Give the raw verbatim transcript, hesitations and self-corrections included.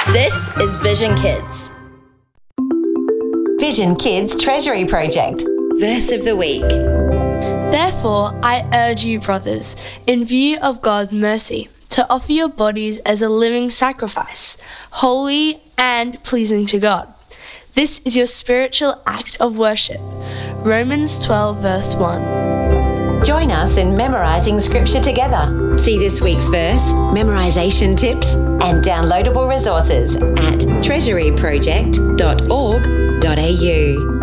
This is Vision Kids. Vision Kids Treasury Project. Verse of the week. Therefore, I urge you, brothers, in view of God's mercy, to offer your bodies as a living sacrifice, holy and pleasing to God. This is your spiritual act of worship. Romans twelve, verse one. Join us in memorising Scripture together. See this week's verse, memorisation tips, and downloadable resources at treasury project dot org dot a u.